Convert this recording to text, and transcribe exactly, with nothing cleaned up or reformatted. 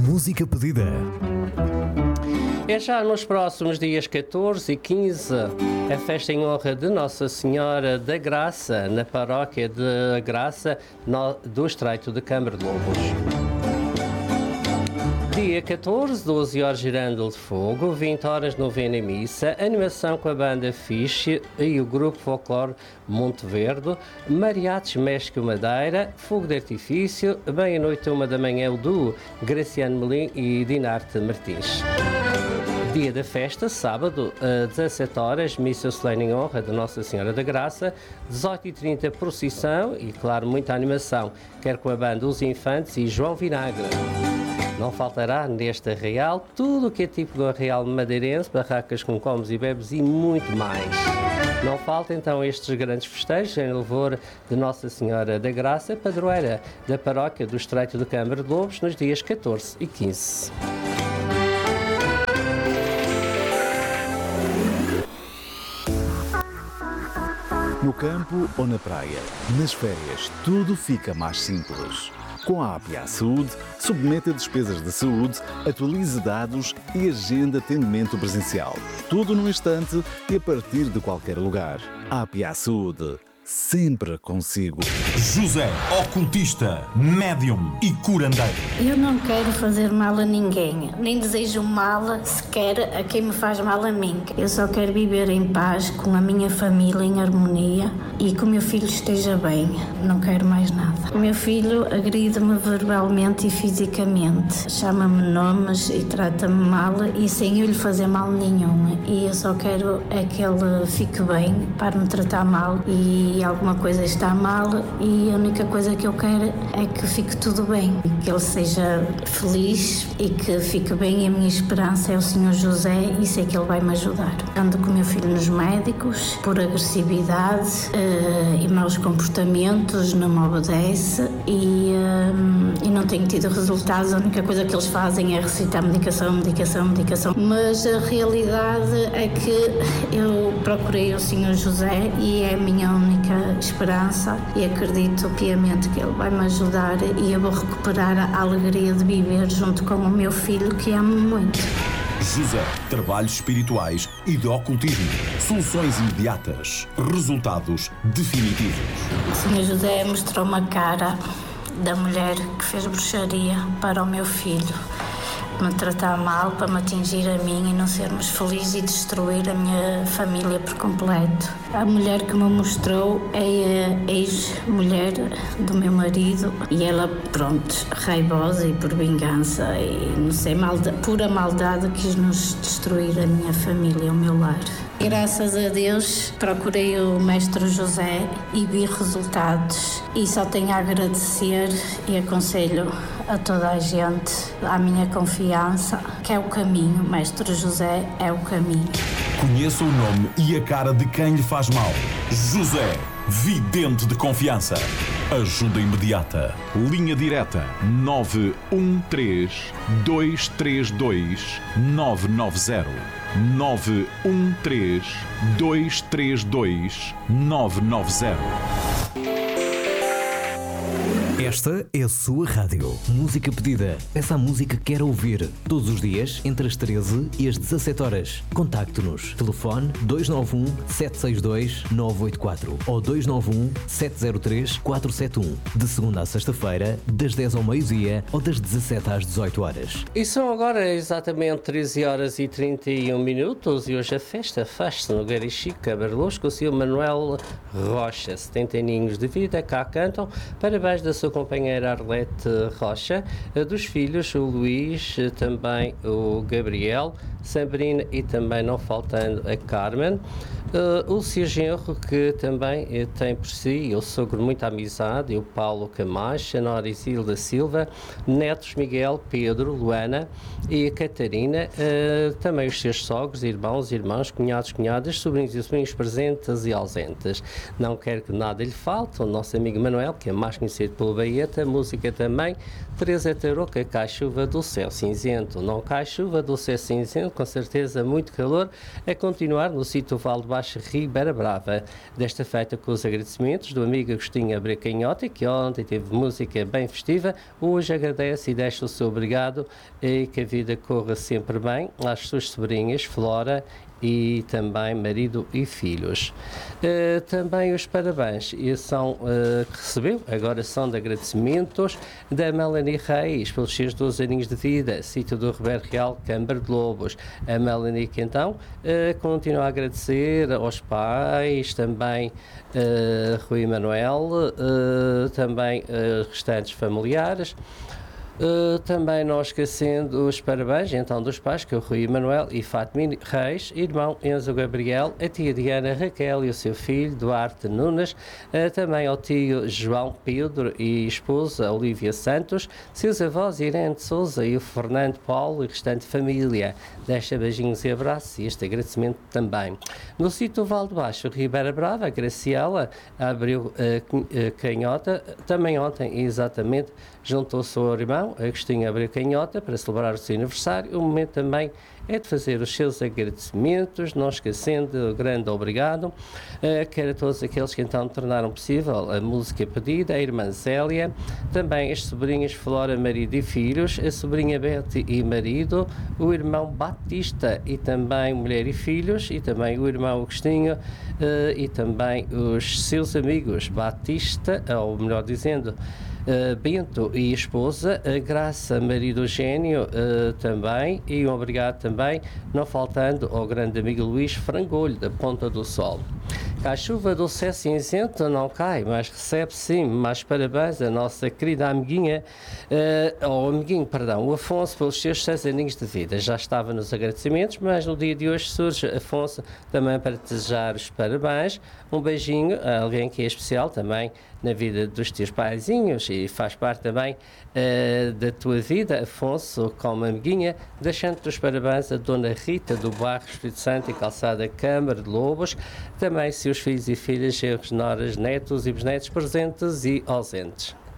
Música pedida. É já nos próximos dias catorze e quinze a festa em honra de Nossa Senhora da Graça, na paróquia de Graça no, do Estreito de Câmara de Lobos. Dia catorze, doze horas Girândula de Fogo, vinte horas novena e missa, animação com a banda Fiche e o grupo folclore Monte Verde, mariachis México Madeira, fogo de artifício, meia-noite uma da manhã o duo Graciano Melim e Dinarte Martins. Dia da festa, sábado, às dezassete horas, missa solene em honra de Nossa Senhora da Graça, dezoito e trinta procissão e, claro, muita animação, quer com a banda Os Infantes e João Vinagre. Não faltará neste arraial tudo o que é tipo do arraial madeirense, barracas com comes e bebes e muito mais. Não falta então estes grandes festejos em louvor de Nossa Senhora da Graça, padroeira da paróquia do Estreito de Câmara de Lobos, nos dias catorze e quinze. No campo ou na praia, nas férias, tudo fica mais simples. Com a A P I A Saúde, submeta despesas de saúde, atualize dados e agenda atendimento presencial. Tudo num instante e a partir de qualquer lugar. A P I A Saúde, sempre consigo. José, ocultista, médium e curandeiro. Eu não quero fazer mal a ninguém, nem desejo mal sequer a quem me faz mal a mim. Eu só quero viver em paz com a minha família, em harmonia, e que o meu filho esteja bem. Não quero mais nada. O meu filho agride-me verbalmente e fisicamente, chama-me nomes e trata-me mal e sem eu lhe fazer mal nenhum. E eu só quero é que ele fique bem, para me tratar mal, e alguma coisa está mal, e a única coisa que eu quero é que fique tudo bem, que ele seja feliz e que fique bem. E a minha esperança é o senhor José e sei que ele vai me ajudar. Ando com o meu filho nos médicos por agressividade uh, e maus comportamentos, não me obedece e, uh, e não tenho tido resultados. A única coisa que eles fazem é recitar medicação, medicação, medicação. Mas a realidade é que eu procurei o senhor José e é a minha única esperança, e acredito piamente que ele vai me ajudar e eu vou recuperar a alegria de viver junto com o meu filho, que amo muito. José, trabalhos espirituais e de ocultismo. Soluções imediatas. Resultados definitivos. O senhor José mostrou-me a cara da mulher que fez bruxaria para o meu filho, me tratar mal, para me atingir a mim e não sermos felizes e destruir a minha família por completo. A mulher que me mostrou é a ex-mulher do meu marido e ela, pronto, raivosa e por vingança e não sei, malda, pura maldade, quis nos destruir a minha família, o meu lar. Graças a Deus procurei o mestre José e vi resultados e só tenho a agradecer e aconselho a toda a gente, à minha confiança, que é o caminho. Mestre José é o caminho. Conheça o nome e a cara de quem lhe faz mal. José, vidente de confiança. Ajuda imediata. Linha direta nove um três, dois três dois, nove nove zero. nove um três, dois três dois, nove nove zero. Esta é a sua rádio. Música pedida. Essa música que quer ouvir. Todos os dias, entre as treze e as dezassete horas. Contacte-nos. Telefone dois nove um, sete seis dois, nove oito quatro ou dois nove um, sete zero três, quatro sete um. De segunda a sexta-feira, das dez ao meio-dia ou das dezassete às dezoito horas. E são agora exatamente treze horas e trinta e um minutos e hoje a festa faz-se no Garixi, Câmara de Lobos, com o senhor Manuel Rocha. setenta aninhos de vida, cá cantam. Parabéns da sua companheira Arlete Rocha, dos filhos o Luís, também o Gabriel, Sabrina e também não faltando a Carmen. Uh, o seu genro, que também uh, tem por si o sogro muita amizade, e o Paulo Camacho, a Nora Isilda Silva, netos Miguel, Pedro, Luana e a Catarina, uh, também os seus sogros, irmãos, irmãs, cunhados, cunhadas, sobrinhos e sobrinhos presentes e ausentes. Não quero que nada lhe falte, o nosso amigo Manuel, que é mais conhecido pelo Bahia, Baeta, música também, Teresa Tarouca, cai chuva do céu cinzento, não cai chuva do céu cinzento, com certeza muito calor, a continuar no sítio Val de Baixo, Ribeira Brava. Desta feita com os agradecimentos do amigo Agostinho Abrecanhota, que ontem teve música bem festiva, hoje agradece e deixa o seu obrigado e que a vida corra sempre bem às suas sobrinhas, Flora e também marido e filhos. Uh, também os parabéns e são, uh, que recebeu, agora são de agradecimentos da Melanie Reis pelos seus doze aninhos de vida, sítio do Ribeiro Real, Câmara de Lobos. A Melanie que então uh, continua a agradecer aos pais, também uh, Rui Manuel, uh, também uh, restantes familiares. Uh, também não esquecendo os parabéns, então, dos pais, que é o Rui Manuel e Fátima Reis, irmão Enzo Gabriel, a tia Diana Raquel e o seu filho Duarte Nunes, uh, também ao tio João Pedro e esposa Olívia Santos, seus avós Irene de Souza e o Fernando Paulo e restante família. Deixa beijinhos e abraços e este agradecimento também. No sítio Val de Baixo, Ribeira Brava, a Graciela abriu uh, uh, canhota, também ontem, exatamente, juntou-se ao irmão Agostinho Abreu Canhota para celebrar o seu aniversário. O momento também é de fazer os seus agradecimentos, não esquecendo o grande obrigado, uh, quer a todos aqueles que então tornaram possível a música pedida, a irmã Zélia, também as sobrinhas Flora, marido e filhos, a sobrinha Betty e marido, o irmão Batista e também mulher e filhos, e também o irmão Agostinho uh, e também os seus amigos Batista, ou melhor dizendo, Uh, Bento e esposa, uh, Graça, marido Eugênio uh, também, e um obrigado também, não faltando ao grande amigo Luís Frangolho, da Ponta do Sol. A chuva do céu cinzento não cai, mas recebe sim, mais parabéns a nossa querida amiguinha, uh, ou amiguinho, perdão, o Afonso, pelos seus seis aninhos de vida. Já estava nos agradecimentos, mas no dia de hoje surge Afonso também para desejar os parabéns. Um beijinho a alguém que é especial também na vida dos teus paizinhos e faz parte também uh, da tua vida, Afonso, como amiguinha, deixando-te os parabéns a Dona Rita do bairro Espírito Santo e Calçada Câmara de Lobos, também seus filhos e filhas, seus noras, netos e bisnetos presentes e ausentes.